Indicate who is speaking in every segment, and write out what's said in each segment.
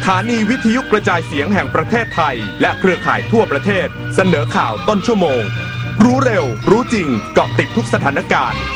Speaker 1: ถานีวิทยุกระจายเสียงแห่งประเทศไทยและเครือข่ายทั่วประเทศเสนอข่าวต้นชั่วโมงรู้เร็วรู้จริงเกาะติดทุกสถานการณ์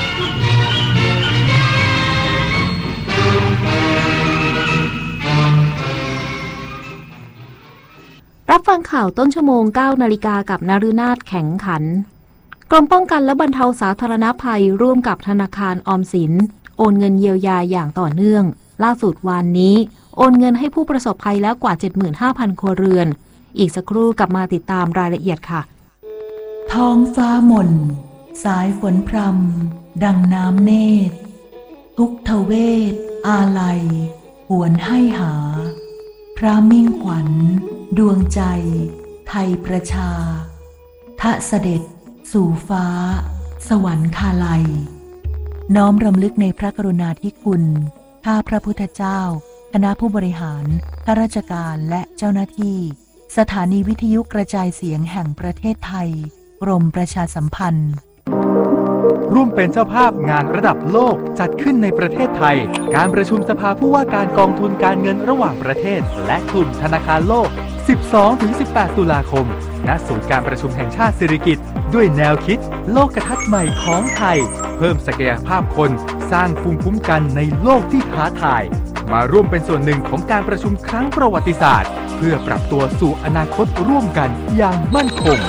Speaker 2: รับฟังข่าวต้นชั่วโมง 9 นาฬิกากับนฤนาถแข็งขันกรมป้องกันและบรรเทาสาธารณภัยร่วมกับธนาคารออมสินโอนเงินเยียวยาอย่างต่อเนื่องล่าสุดวันนี้โอนเงินให้ผู้ประสบภัยแล้วกว่า 75,000 ครัวเรือนอีกสักครู่กลับมาติดตามรายละเอียดค่ะ
Speaker 3: ท้องฟ้าหม่นสายฝนพรำดังน้ำเนตรทุกทเวทอาลัยหวนให้หาพระมิ่งขวัญดวงใจไทยประชาทะเสด็จสู่ฟ้าสวรรคาลัยน้อมรำลึกในพระกรุณาธิคุณข้าพระพุทธเจ้าคณะผู้บริหารข้าราชการและเจ้าหน้าที่สถานีวิทยุกระจายเสียงแห่งประเทศไทยกรมประชาสัมพันธ์
Speaker 4: ร่วมเป็นเจ้าภาพงานระดับโลกจัดขึ้นในประเทศไทยการประชุมสภาผู้ว่าการกองทุนการเงินระหว่างประเทศและกลุ่มธนาคารโลก 12-18 ตุลาคมณศูนย์การประชุมแห่งชาติสิริกิติ์ด้วยแนวคิดโลกทัศน์ใหม่ของไทยเพิ่มศักยภาพคนสร้างภูมิคุ้มกันในโลกที่ท้าทายมาร่วมเป็นส่วนหนึ่งของการประชุมครั้งประวัติศาสตร์เพื่อปรับตัวสู่อนาคตร่วมกันอย่างมั่นคง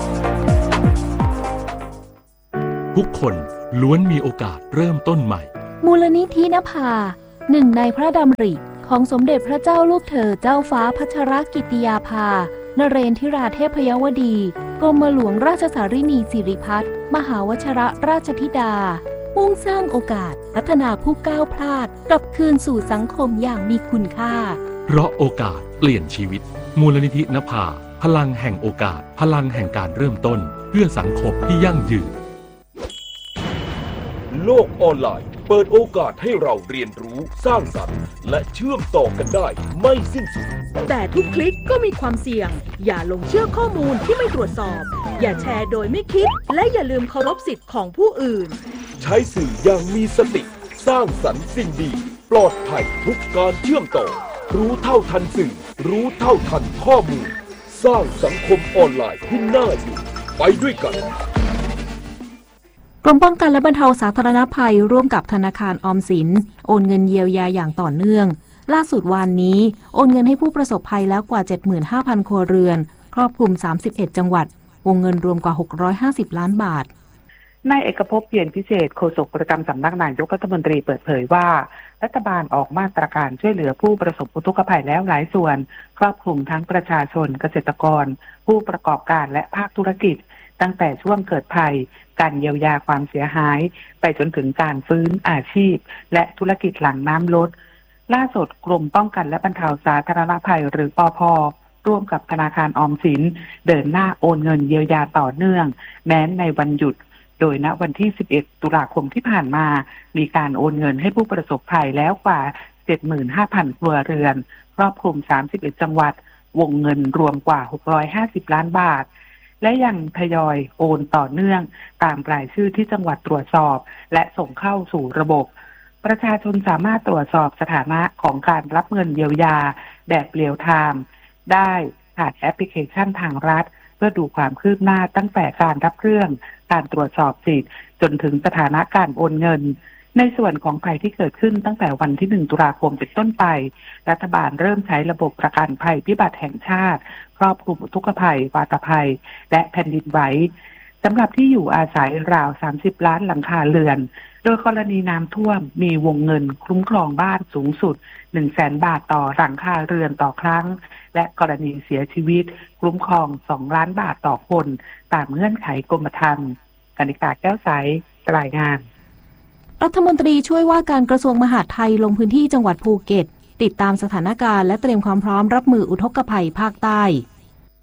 Speaker 5: ทุกคนล้วนมีโอกาสเริ่มต้นใหม่
Speaker 2: มูลนิธินภาหนึ่งในพระดำริของสมเด็จพระเจ้าลูกเธอเจ้าฟ้าพัชรกิติยาภานเรนทิราเทพยวดีกรมหลวงราชสารินีสิริพัฒน์มหาวชิรราชธิดามุ่งสร้างโอกาสพัฒนาผู้ก้าวพลาดกลับคืนสู่สังคมอย่างมีคุณค่า
Speaker 5: เพราะโอกาสเปลี่ยนชีวิตมูลนิธินภาพลังแห่งโอกาสพลังแห่งการเริ่มต้นเพื่อสังคมที่ยั่งยืน
Speaker 6: โลกออนไลน์เปิดโอกาสให้เราเรียนรู้สร้างสรรค์และเชื่อมต่อกันได้ไม่สิ้นสุด
Speaker 7: แต่ทุกคลิกก็มีความเสี่ยงอย่าลงเชื่อข้อมูลที่ไม่ตรวจสอบอย่าแชร์โดยไม่คิดและอย่าลืมเคารพสิทธิ์ของผู้อื่น
Speaker 6: ใช้สื่ออย่างมีสติสร้างสรรค์สิ่งดีปลอดภัยทุกการเชื่อมต่อรู้เท่าทันสื่อรู้เท่าทันข้อมูลสร้างสังคมออนไลน์ที่น่าอยู่ไปด้วยกัน
Speaker 2: กรมป้องกันและบรรเทาสาธารณภัยร่วมกับธนาคารออมสินโอนเงินเยียวยาอย่างต่อเนื่องล่าสุดวันนี้โอนเงินให้ผู้ประสบภัยแล้วกว่า 75,000 ครัวเรือนครอบคลุม31จังหวัดวงเงินรวมกว่า650ล้านบาท
Speaker 8: นายเอกภพเพียรพิเศษโฆษกประจำสำนักนายกรัฐมนตรีเปิดเผยว่ารัฐบาลออกมาตรการช่วยเหลือผู้ประสบอุทกภัยแล้วหลายส่วนครอบคลุมทั้งประชาชนเกษตรกรผู้ประกอบการและภาคธุรกิจตั้งแต่ช่วงเกิดภัยการเยียวยาความเสียหายไปจนถึงการฟื้นอาชีพและธุรกิจหลังน้ำลดล่าสุดกรมป้องกันและบรรเทาสาธารณภัยหรือปภ.ร่วมกับธนาคารออมสินเดินหน้าโอนเงินเยียวยาต่อเนื่องแม้ในวันหยุดโดยณวันที่11ตุลาคมที่ผ่านมามีการโอนเงินให้ผู้ประสบภัยแล้วกว่า 75,000 ครัวเรือนครอบคลุม31จังหวัดวงเงินรวมกว่า650ล้านบาทและยังทยอยโอนต่อเนื่องตามรายชื่อที่จังหวัดตรวจสอบและส่งเข้าสู่ระบบประชาชนสามารถตรวจสอบสถานะของการรับเงินเยียวยาแบบเรียลไทม์ได้ผ่านแอปพลิเคชันทางรัฐเพื่อดูความคืบหน้าตั้งแต่การรับเรื่องการตรวจสอบสิทธิ์จนถึงสถานะการโอนเงินในส่วนของภัยที่เกิดขึ้นตั้งแต่วันที่1ตุลาคมเป็นต้นไปรัฐบาลเริ่มใช้ระบบประกันภัยพิบัติแห่งชาติครอบคลุมอุทกภัยวาตภัยและแผ่นดินไหวสำหรับที่อยู่อาศัยราว30ล้านหลังคาเรือนโดยกรณีน้ำท่วมมีวงเงินคุ้มครองบ้านสูงสุด 100,000 บาทต่อหลังคาเรือนต่อครั้งและกรณีเสียชีวิตคุ้มครอง2ล้านบาทต่อคนตามเงื่อนไขกรมธรรม์กนิกาแก้วใสรายงาน
Speaker 2: รัฐมนตรีช่วยว่าการกระทรวงมหาดไทยลงพื้นที่จังหวัดภูเก็ตติดตามสถานการณ์และเตรียมความพร้อมรับมืออุทกภัยภาคใต้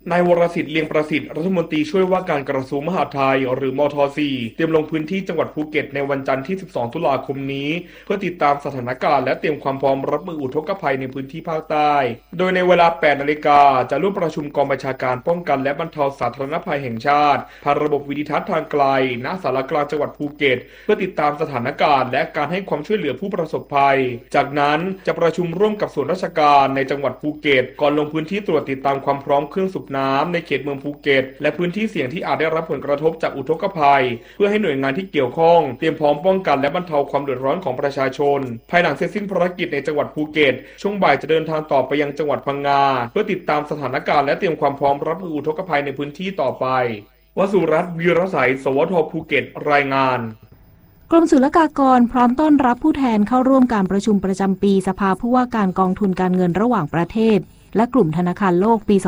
Speaker 9: นายวรสิทธิ์เลียงประสิทธิ์รัฐมนตรีช่วยว่าการกระทรวงมหาดไทยหรือมท.4 เตรียมลงพื้นที่จังหวัดภูเก็ตในวันจันทร์ที่ 12 ตุลาคมนี้เพื่อติดตามสถานการณ์และเตรียมความพร้อมรับมืออุทกภัยในพื้นที่ภาคใต้โดยในเวลา 8 นาฬิกาจะร่วมประชุมกองบัญชาการป้องกันและบรรเทาสาธารณภัยแห่งชาติผ่านระบบวิดิทัศน์ทางไกลณศาลากลางจังหวัดภูเก็ตเพื่อติดตามสถานการณ์และการให้ความช่วยเหลือผู้ประสบภัยจากนั้นจะประชุมร่วมกับส่วนราชการในจังหวัดภูเก็ตก่อนลงพื้นที่ตรวจติดตามความพร้อมเครื่องสูบน้ำในเขตเมืองภูเก็ตและพื้นที่เสี่ยงที่อาจได้รับผลกระทบจากอุทกภัยเพื่อให้หน่วยงานที่เกี่ยวข้องเตรียมพร้อมป้องกันและบรรเทาความเดือดร้อนของประชาชนภายหลังเสร็จสิ้นภารกิจในจังหวัดภูเก็ตช่วงบ่ายจะเดินทางต่อไปยังจังหวัดพังงาเพื่อติดตามสถานการณ์และเตรียมความพร้อมรับมืออุทกภัยในพื้นที่ต่อไปวสุรัตน์ วีรศัย สวท.ภูเก็ตรายงาน
Speaker 2: กรมศุลกากรพร้อมต้อนรับผู้แทนเข้าร่วมการประชุมประจำปีสภาผู้ว่าการกองทุนการเงินระหว่างประเทศและกลุ่มธนาคารโลกปี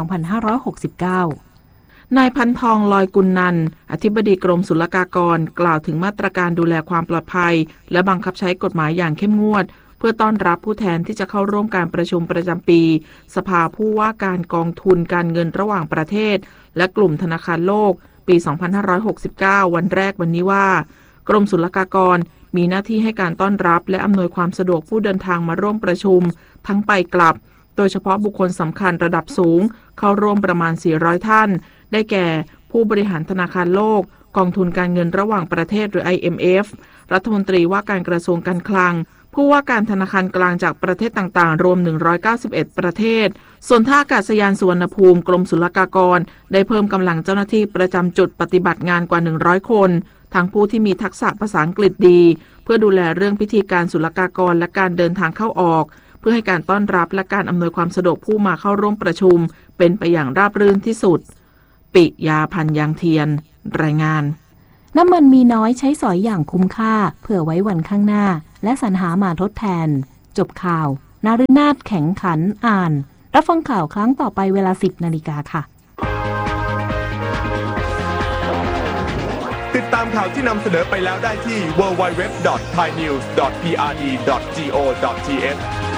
Speaker 2: 2569
Speaker 10: นายพันทองลอยกุลนันท์อธิบดีกรมศุลกากรกล่าวถึงมาตรการดูแลความปลอดภัยและบังคับใช้กฎหมายอย่างเข้มงวดเพื่อต้อนรับผู้แทนที่จะเข้าร่วมการประชุมประจำปีสภาผู้ว่าการกองทุนการเงินระหว่างประเทศและกลุ่มธนาคารโลกปี 2569 วันแรกวันนี้ว่ากรมศุลกากรมีหน้าที่ให้การต้อนรับและอำนวยความสะดวกผู้เดินทางมาร่วมประชุมทั้งไปกลับโดยเฉพาะบุคคลสำคัญระดับสูงเข้าร่วมประมาณ 400 ท่านได้แก่ผู้บริหารธนาคารโลกกองทุนการเงินระหว่างประเทศหรือ IMF รัฐมนตรีว่าการกระทรวงการคลังผู้ว่าการธนาคารกลางจากประเทศต่างๆรวม191ประเทศส่วนท่าอากาศยานสุวรรณภูมิกรมศุลกากรได้เพิ่มกำลังเจ้าหน้าที่ประจำจุดปฏิบัติงานกว่า100คนทั้งผู้ที่มีทักษะภาษาอังกฤษดีเพื่อดูแลเรื่องพิธีการศุลกากรและการเดินทางเข้าออกเพื่อให้การต้อนรับและการอำนวยความสะดวกผู้มาเข้าร่วมประชุมเป็นไปอย่างราบรื่นที่สุดปิยาพันธ์ยางเทียนรายงาน
Speaker 2: น้ำมันมีน้อยใช้สอยอย่างคุ้มค่าเผื่อไว้วันข้างหน้าและสรรหามาทดแทนจบข่าวนาฤนาถแข็งขันอ่านรับฟังข่าวครั้งต่อไปเวลา 10 นาฬิกาค่ะ
Speaker 1: ติดตามข่าวที่นำเสนอไปแล้วได้ที่ www.thainews.prd.go.th